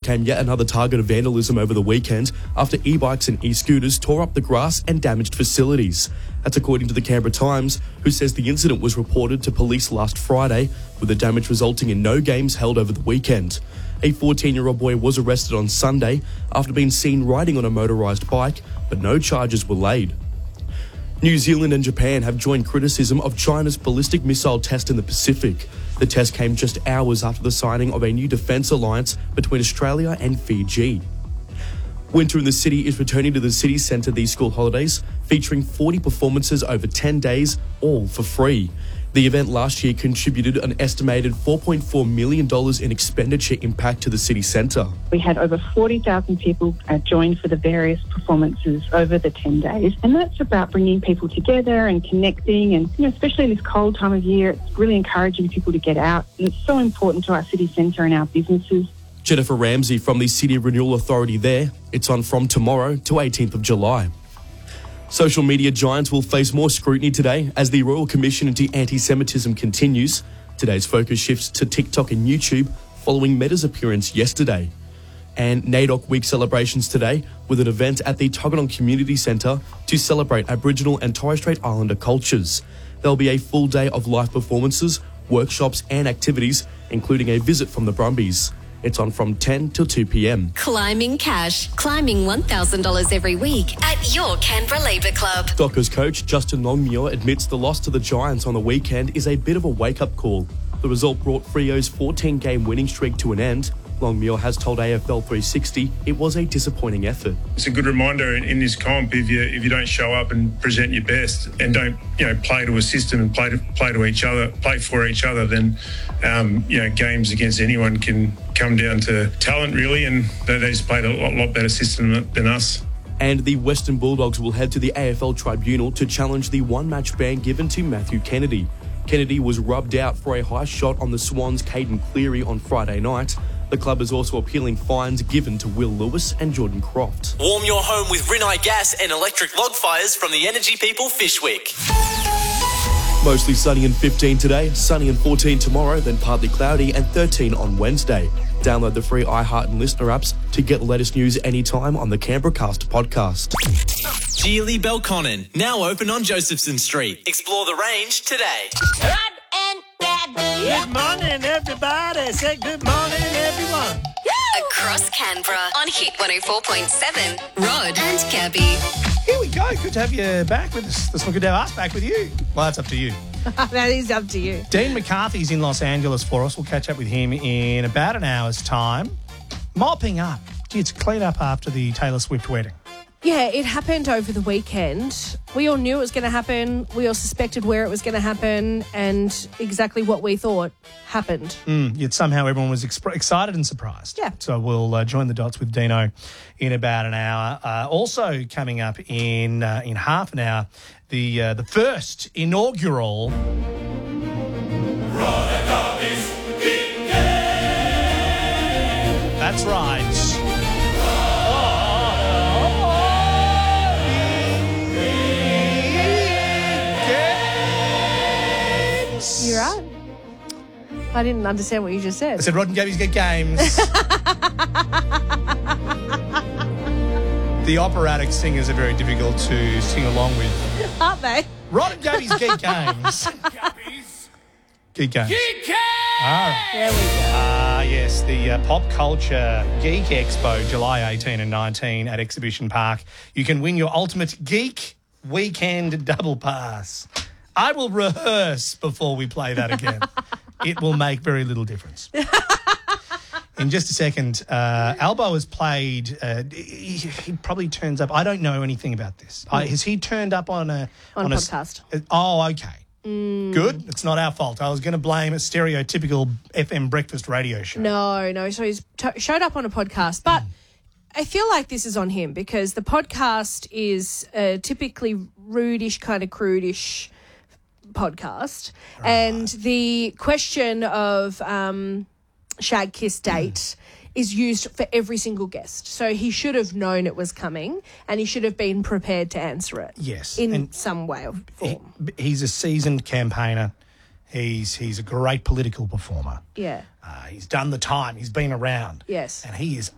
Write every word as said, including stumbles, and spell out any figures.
became yet another target of vandalism over the weekend after e-bikes and e-scooters tore up the grass and damaged facilities. That's according to the Canberra Times, who says the incident was reported to police last Friday, with the damage resulting in no games held over the weekend. A fourteen-year-old boy was arrested on Sunday after being seen riding on a motorised bike, but no charges were laid. New Zealand and Japan have joined criticism of China's ballistic missile test in the Pacific. The test came just hours after the signing of a new defence alliance between Australia and Fiji. Winter in the City is returning to the city centre these school holidays, featuring forty performances over ten days, all for free. The event last year contributed an estimated four point four million dollars in expenditure impact to the city centre. We had over forty thousand people uh, join for the various performances over the ten days, and that's about bringing people together and connecting, and you know, especially this cold time of year, it's really encouraging people to get out, and it's so important to our city centre and our businesses. Jennifer Ramsey from the City Renewal Authority there. It's on from tomorrow to eighteenth of July. Social media giants will face more scrutiny today as the Royal Commission into Anti-Semitism continues. Today's focus shifts to TikTok and YouTube following Meta's appearance yesterday. And NAIDOC Week celebrations today with an event at the Tuggeranong Community Centre to celebrate Aboriginal and Torres Strait Islander cultures. There'll be a full day of live performances, workshops and activities, including a visit from the Brumbies. It's on from ten till two p.m. Climbing Cash. Climbing one thousand dollars every week at your Canberra Labour Club. Dockers coach Justin Longmuir admits the loss to the Giants on the weekend is a bit of a wake-up call. The result brought Freo's fourteen-game winning streak to an end. Longmuir has told A F L three sixty it was a disappointing effort. It's a good reminder in, in this comp if you if you don't show up and present your best and don't you know play to a system and play to play to each other, play for each other, then um, you know games against anyone can come down to talent really, and they, they just played a lot, lot better system than us. And the Western Bulldogs will head to the A F L Tribunal to challenge the one-match ban given to Matthew Kennedy. Kennedy was rubbed out for a high shot on the Swans' Caden Cleary on Friday night. The club is also appealing fines given to Will Lewis and Jordan Croft. Warm your home with Rinnai gas and electric log fires from the energy people Fishwick. Mostly sunny and fifteen today, sunny and fourteen tomorrow, then partly cloudy and thirteen on Wednesday. Download the free iHeart and Listener apps to get the latest news anytime on the Canberra Cast podcast. Geely Belconnen, now open on Josephson Street. Explore the range today. Good morning, everybody. Say good morning, everyone. Across Canberra on Hit one oh four point seven. Rod and Gabby. Here we go. Good to have you back with us. That's not good to have us back with you. Well, that's up to you. That is up to you. Dean McCarthy's in Los Angeles for us. We'll catch up with him in about an hour's time. Mopping up. Gee, it's clean up after the Taylor Swift wedding. Yeah, it happened over the weekend. We all knew it was going to happen. We all suspected where it was going to happen, and exactly what we thought happened. Mm, yet somehow everyone was exp- excited and surprised. Yeah. So we'll uh, join the dots with Dino in about an hour. Uh, also coming up in uh, in half an hour, the uh, the first inaugural. That's right. You're right. I didn't understand what you just said. I said Rod and Gabby's Get Games. The operatic singers are very difficult to sing along with. Aren't they? Rod and Gabby's Get Games. Gabby's Get Games. Geek Games! All right. There we go. Ah, yes, the uh, Pop Culture Geek Expo, July eighteenth and nineteenth at Exhibition Park. You can win your ultimate geek weekend double pass. I will rehearse before we play that again. It will make very little difference. In just a second, uh, Albo has played, uh, he, he probably turns up, I don't know anything about this. Mm. Uh, has he turned up on a... On, on a a podcast. Uh, oh, okay. Mm. Good. It's not our fault. I was going to blame a stereotypical F M breakfast radio show. No, no. So he's t- showed up on a podcast, but... Mm. I feel like this is on him because the podcast is a typically rudish, kind of crudish podcast. Right. And the question of um, shag, kiss, date mm. is used for every single guest. So he should have known it was coming and he should have been prepared to answer it. Yes. In and some way or form. He, he's a seasoned campaigner. He's he's a great political performer. Yeah. Uh, he's done the time. He's been around. Yes. And he is